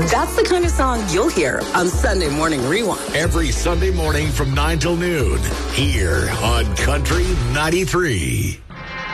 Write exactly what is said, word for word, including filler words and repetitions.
That's the kind of song you'll hear on Sunday Morning Rewind. Every Sunday morning from nine till noon here on Country ninety-three.